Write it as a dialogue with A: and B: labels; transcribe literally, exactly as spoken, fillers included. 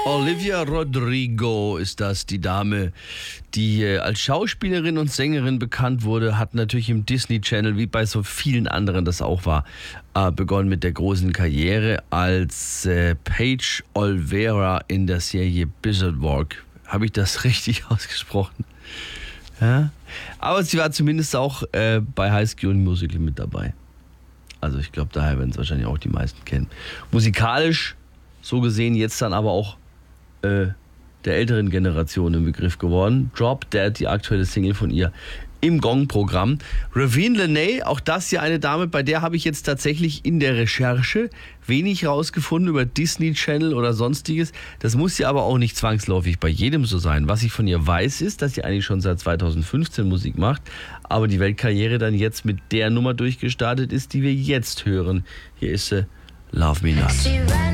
A: Olivia Rodrigo ist das, die Dame, die äh, als Schauspielerin und Sängerin bekannt wurde, hat natürlich im Disney Channel, wie bei so vielen anderen das auch war, äh, begonnen mit der großen Karriere als äh, Paige Olvera in der Serie Bezoark. Habe ich das richtig ausgesprochen? Ja? Aber sie war zumindest auch äh, bei High School Musical mit dabei. Also ich glaube, daher werden es wahrscheinlich auch die meisten kennen. Musikalisch so gesehen jetzt dann aber auch äh, der älteren Generation im Begriff geworden. Drop Dead, die aktuelle Single von ihr im Gong-Programm. Ravine Lenae, auch das ja eine Dame, bei der habe ich jetzt tatsächlich in der Recherche wenig rausgefunden über Disney Channel oder sonstiges. Das muss ja aber auch nicht zwangsläufig bei jedem so sein. Was ich von ihr weiß, ist, dass sie eigentlich schon seit zweitausendfünfzehn Musik macht, aber die Weltkarriere dann jetzt mit der Nummer durchgestartet ist, die wir jetzt hören. Hier ist sie, Love Me Not.